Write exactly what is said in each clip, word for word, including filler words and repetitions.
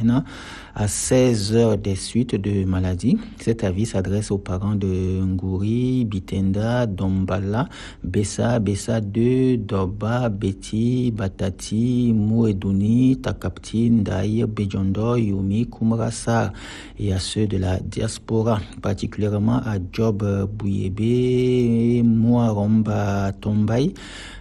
N'Djamena à seize heures des suites de maladie. Cet avis s'adresse aux parents de Ngouri, Bitenda, Dombala, Bessa, Bessa deux, Doba, Beti, Batati, Mouedouni, Takapti, Ndaï, Bejondo, Yumi, Kumrasar et à ceux de la diaspora, particulièrement à Job Bouyebe, Mouaromba Tombaï,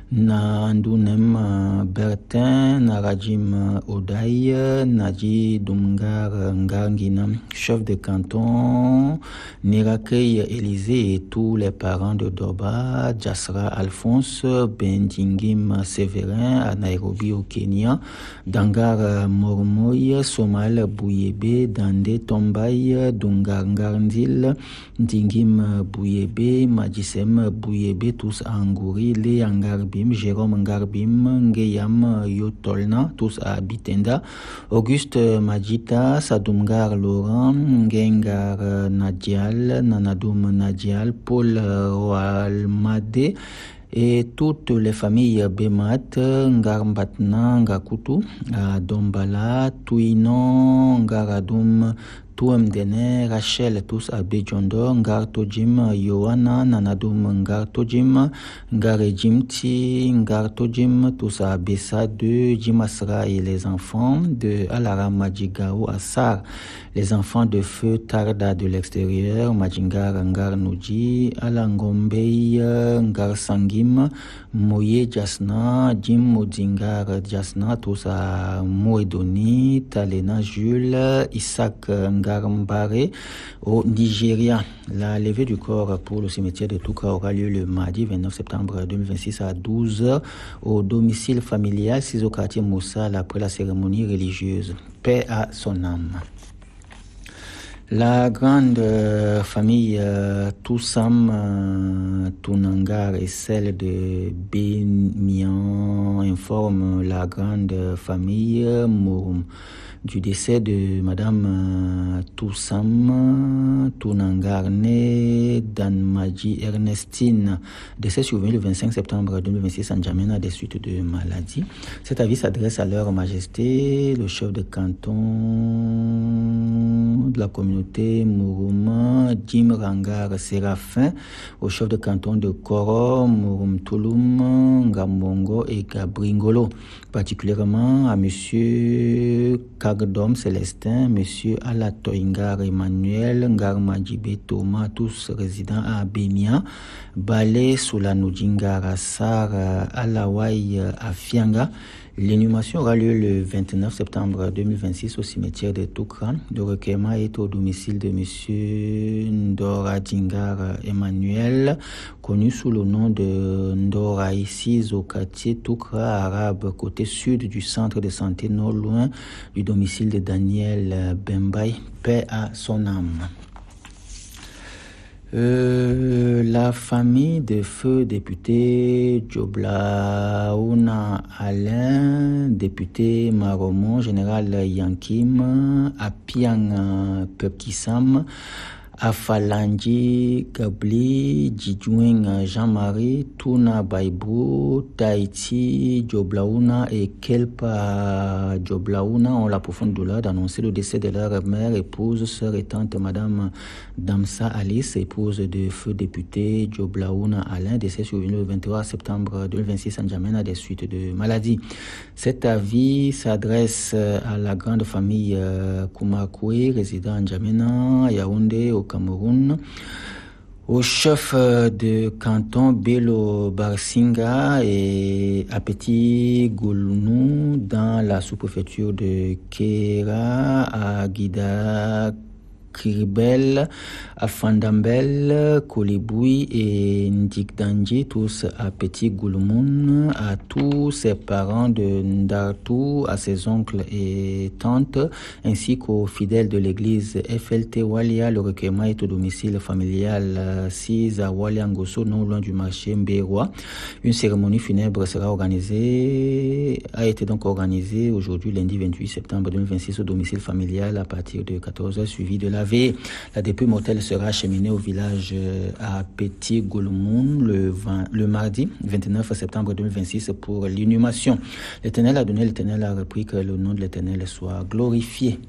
Nandunem Bertin, Narajim Odaï, Nadji Dungar Ngangina, chef de canton, Nirakei Élysée et tous les parents de Doba, Jasra Alphonse, Bendingim Séverin à Nairobi au Kenya, Dangar Mormoy, Somal Bouyebe, Dande Tombaï, Dungar Ngandil, Dingim Bouyebe, Majisem Bouyebe, tous à Ngouri, les Angarbim, Jérôme Ngarbim, Ngeyam Yotolna, tous à Bitenda, Auguste Majita, Sadumgar Laurent, Ngengar Nadial, Nanadoum Nadial, Paul Roalmade et toutes les familles Bemat, Ngarmbatna, Ngakutu, Dombala, Tuinon, Ngaradoum, Touemdene, Rachel, tous à Bejondo, Ngar Tojim, Yohana, Nanadoum, Ngar Tojim, Ngarejimti, Ngar Tojim, tous à Bessa deux, Jimasra et les enfants de Alara Majigao Assar, les enfants de feu Tarda de l'extérieur, Majingar, Ngar Nuji, Alangombei, Ngar Sangim, Moye Jasna, Jim Modingar Jasna, tous à Moedoni, Talena Jules, Isaac Ngarmbare au Nigeria. La levée du corps pour le cimetière de Touka aura lieu le mardi vingt-neuf septembre deux mille vingt-six à douze heures au domicile familial six au quartier Moussal après la cérémonie religieuse. Paix à son âme. La grande euh, famille euh, Toussam euh, Tounangar et celle de Bémian informe la grande famille euh, Mouroum du décès de Madame euh, Toussam Tounangarne Danmaji Ernestine, décès survenu le vingt-cinq septembre deux mille vingt-six à N'Djamena des suites de maladie. Cet avis s'adresse à leur majesté, le chef de canton de la communauté Mourouma, Jim Rangar Séraphin, au chef de canton de Koro, Mouroum Touloum, Ngambongo et Gabringolo, particulièrement à Monsieur Kagdom Célestin, Monsieur Alatoingar Emmanuel, Ngarmadjibé Thomas, tous résidents à Bénia, Balé Soulanoudjingar Assar, Alawai Afianga. L'inhumation aura lieu le vingt-neuf septembre deux mille vingt-six au cimetière de Toukra. Le recueillement est au domicile de Monsieur Ndora Djingar Emmanuel, connu sous le nom de Ndora ici au quartier Toukra arabe, côté sud du centre de santé, non loin du domicile de Daniel Bembaï. Paix à son âme. Euh, la famille de feu député Djoblaouna Alain, député Maromon, général Yankim, Apiang Pepkisam, Afalanji Gabli, Djidjouing Jean-Marie, Touna Baibou, Tahiti, Djoblaouna et Kelpa Djoblaouna ont la profonde douleur d'annoncer le décès de leur mère, épouse, sœur et tante, Madame Damsa Alice, épouse de feu député Djoblaouna Alain, décès survenu le vingt-trois septembre deux mille vingt-six à N'Djamena des suites de maladie. Cet avis s'adresse à la grande famille Koumakoué, résidant à N'Djamena, à Yaoundé, au Cameroun, au chef de canton Bello Barsinga et à Petit Goulnou dans la sous-préfecture de Kéra, à Guida Kiribel, Afandambel, Koliboui et Ndikdanji, tous à Petit Goulmoun, à tous ses parents de Ndartou, à ses oncles et tantes, ainsi qu'aux fidèles de l'église F L T Walia. Le recueillement est au domicile familial six à Waliangoso, non loin du marché Mbérois. Une cérémonie funèbre sera organisée, a été donc organisée aujourd'hui, lundi vingt-huit septembre deux mille vingt-six, au domicile familial à partir de quatorze heures, suivi de la veille. La dépouille mortelle sera acheminée au village à Petit Goulmoun le, vingt, le mardi vingt-neuf septembre deux mille vingt-six pour l'inhumation. L'Éternel a donné, l'Éternel a repris, que le nom de l'Éternel soit glorifié.